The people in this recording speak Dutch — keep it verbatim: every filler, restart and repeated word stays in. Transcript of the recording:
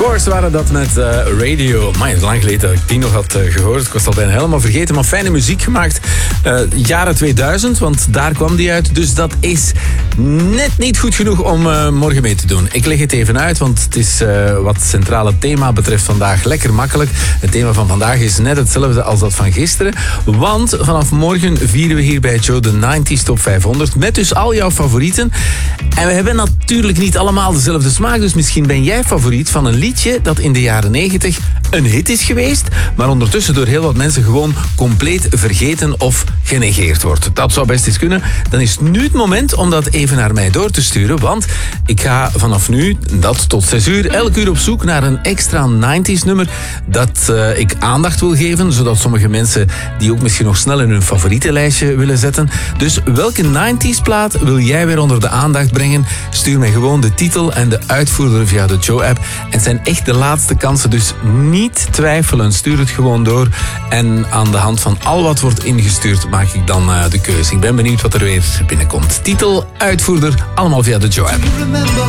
Course waren dat met uh, Radio. Maar het is lang geleden dat ik die nog had uh, gehoord. Ik was al bijna helemaal vergeten. Maar fijne muziek gemaakt. Uh, jaren tweeduizend, want daar kwam die uit. Dus dat is net niet goed genoeg om uh, morgen mee te doen. Ik leg het even uit, want het is uh, wat het centrale thema betreft vandaag lekker makkelijk. Het thema van vandaag is net hetzelfde als dat van gisteren. Want vanaf morgen vieren we hier bij Joe de negentig Top vijfhonderd. Met dus al jouw favorieten. En we hebben natuurlijk niet allemaal dezelfde smaak. Dus misschien ben jij favoriet van een liedje dat in de jaren negentig een hit is geweest, maar ondertussen door heel wat mensen gewoon compleet vergeten of genegeerd wordt. Dat zou best eens kunnen. Dan is nu het moment om dat even naar mij door te sturen, want ik ga vanaf nu, dat tot zes uur, elk uur op zoek naar een extra negentig nummer dat uh, ik aandacht wil geven, zodat sommige mensen die ook misschien nog snel in hun favorietenlijstje willen zetten. Dus welke negentig plaat wil jij weer onder de aandacht brengen? Stuur mij gewoon de titel en de uitvoerder via de Joe-app. En het zijn echt de laatste kansen, dus niet twijfelen. Stuur het gewoon door. En aan de hand van al wat wordt ingestuurd maak ik dan uh, de keuze. Ik ben benieuwd wat er weer binnenkomt. Titel, uitvoerder, allemaal via de Joe-app.